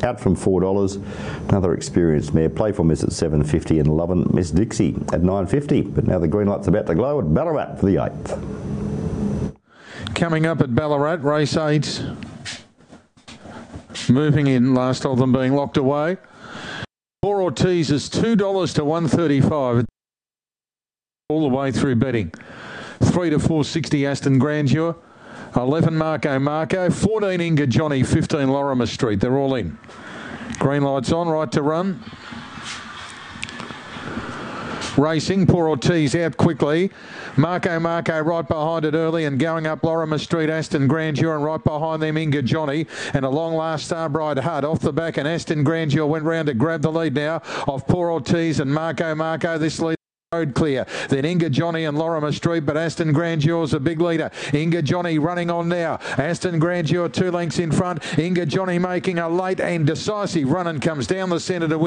out from $4. Another experienced mare. Playful Miss at $7.50 and Lovin' Miss Dixie at $9.50. But now the green light's about to glow at Ballarat for the 8th. Coming up at Ballarat, race 8. Moving in, last of them being locked away. Poor Ortiz is $2 to $1.35 all the way through betting. 3 to $4.60 Aston Grandeur. 11 Marco, 14 Inga Johnny, 15 Lorimer Street. They're all in. Green lights on, right to run. Racing, Poor Ortiz out quickly. Marco right behind it early and going up Lorimer Street, Aston Grandeur, and right behind them Inga Johnny, and a long last Starbright Hut off the back, and Aston Grandeur went round to grab the lead now of Poor Ortiz and Marco. This lead road clear. Then Inga Johnny and Lorimer Street, but Aston Grandeur's a big leader. Inga Johnny running on now. Aston Grandeur 2 lengths in front. Inga Johnny making a late and decisive run and comes down the centre to win.